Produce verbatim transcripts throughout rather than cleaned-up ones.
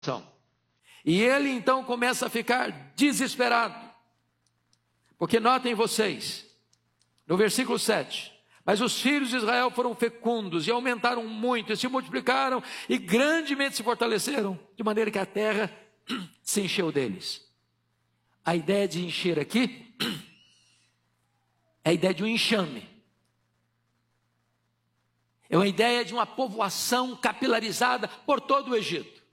E ele então começa a ficar desesperado. Porque notem vocês, no versículo sete, mas os filhos de Israel foram fecundos e aumentaram muito, e se multiplicaram e grandemente se fortaleceram, de maneira que a terra se encheu deles. A ideia de encher aqui é a ideia de um enxame. É uma ideia de uma povoação capilarizada por todo o Egito.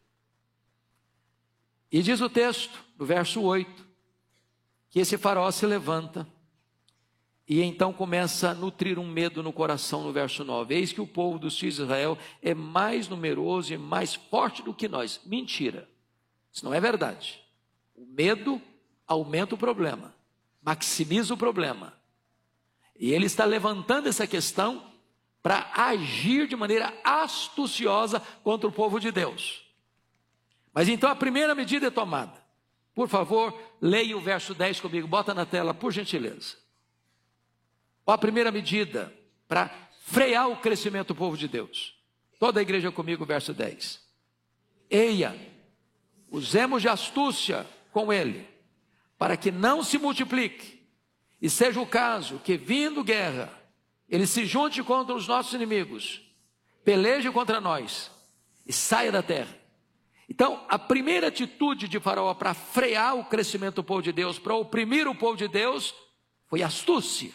E diz o texto, no verso oito, que esse faraó se levanta e então começa a nutrir um medo no coração, no verso nove. Eis que o povo dos filhos de Israel é mais numeroso e mais forte do que nós. Mentira, isso não é verdade. O medo aumenta o problema, maximiza o problema. E ele está levantando essa questão para agir de maneira astuciosa contra o povo de Deus. Mas então a primeira medida é tomada. Por favor, leia o verso dez comigo, bota na tela, por gentileza. Qual a primeira medida para frear o crescimento do povo de Deus? Toda a igreja comigo, verso dez. Eia, usemos de astúcia com ele, para que não se multiplique, e seja o caso que, vindo guerra, ele se junte contra os nossos inimigos, peleje contra nós e saia da terra. Então, a primeira atitude de Faraó para frear o crescimento do povo de Deus, para oprimir o povo de Deus, foi astúcia.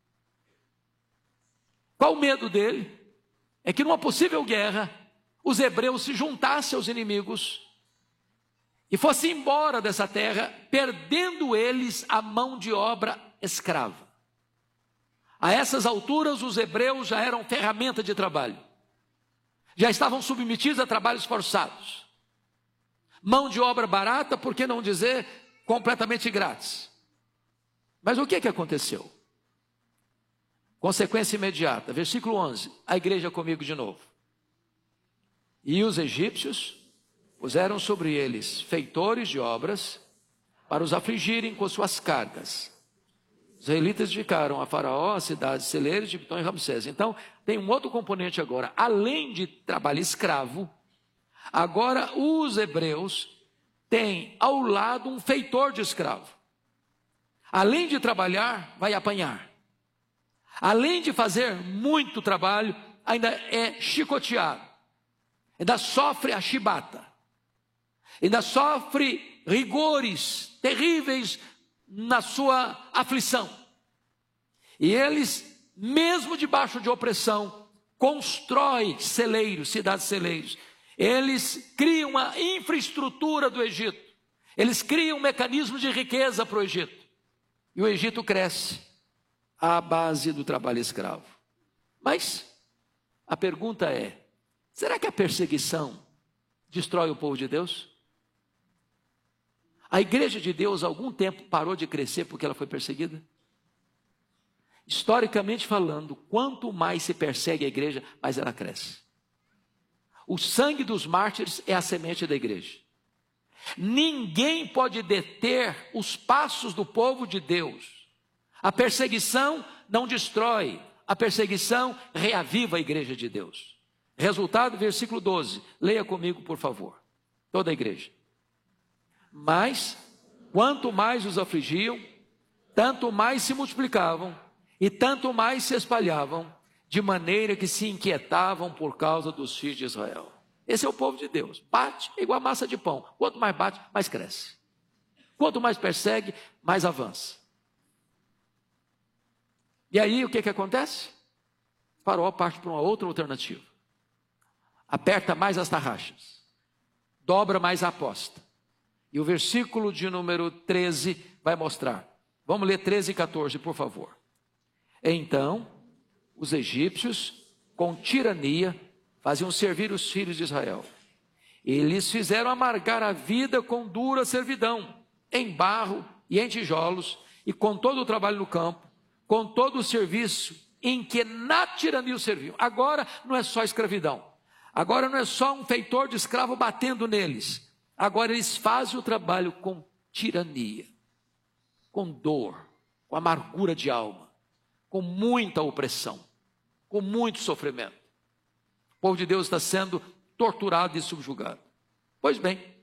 Qual o medo dele? É que numa possível guerra, os hebreus se juntassem aos inimigos e fossem embora dessa terra, perdendo eles a mão de obra escrava. A essas alturas, os hebreus já eram ferramenta de trabalho. Já estavam submetidos a trabalhos forçados. Mão de obra barata, por que não dizer completamente grátis? Mas o que é que aconteceu? Consequência imediata, versículo onze, a igreja comigo de novo. E os egípcios puseram sobre eles feitores de obras para os afligirem com suas cargas. Os israelitas edificaram a Faraó, a cidade de celeiros de Pitom e Ramsés. Então, tem um outro componente agora. Além de trabalho escravo, agora os hebreus têm ao lado um feitor de escravo. Além de trabalhar, vai apanhar. Além de fazer muito trabalho, ainda é chicoteado. Ainda sofre a chibata. Ainda sofre rigores terríveis na sua aflição. E eles, mesmo debaixo de opressão, constroem celeiros, cidades celeiros. Eles criam uma infraestrutura do Egito. Eles criam um mecanismo de riqueza para o Egito. E o Egito cresce à base do trabalho escravo. Mas a pergunta é, será que a perseguição destrói o povo de Deus? A igreja de Deus, há algum tempo, parou de crescer porque ela foi perseguida? Historicamente falando, quanto mais se persegue a igreja, mais ela cresce. O sangue dos mártires é a semente da igreja. Ninguém pode deter os passos do povo de Deus. A perseguição não destrói, a perseguição reaviva a igreja de Deus. Resultado, versículo doze, leia comigo, por favor, toda a igreja. Mas, quanto mais os afligiam, tanto mais se multiplicavam, e tanto mais se espalhavam, de maneira que se inquietavam por causa dos filhos de Israel. Esse é o povo de Deus. Bate igual a massa de pão. Quanto mais bate, mais cresce. Quanto mais persegue, mais avança. E aí, o que que acontece? Faraó parte para uma outra alternativa. Aperta mais as tarraxas. Dobra mais a aposta. E o versículo de número treze vai mostrar. Vamos ler treze e quatorze, por favor. Então, os egípcios, com tirania, faziam servir os filhos de Israel. Eles fizeram amargar a vida com dura servidão, em barro e em tijolos, e com todo o trabalho no campo, com todo o serviço em que na tirania os serviam. Agora não é só escravidão. Agora não é só um feitor de escravo batendo neles. Agora eles fazem o trabalho com tirania, com dor, com amargura de alma, com muita opressão, com muito sofrimento. O povo de Deus está sendo torturado e subjugado. Pois bem,